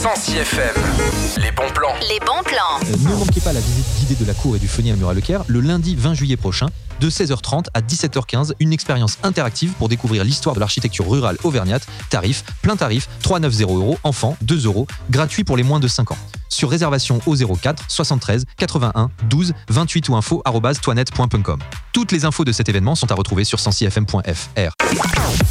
106 FM. Les bons plans. Les bons plans. Ne manquez pas la visite guidée de la cour et du Fenier à Murat-Lecaire le lundi 20 juillet prochain, de 16h30 à 17h15, une expérience interactive pour découvrir l'histoire de l'architecture rurale auvergnate. Tarif, plein tarif, 390 €, enfants, 2 €, gratuit pour les moins de 5 ans. Sur réservation au 04 73 81 12 28 ou info@toinette.com. Toutes les infos de cet événement sont à retrouver sur 106fm.fr.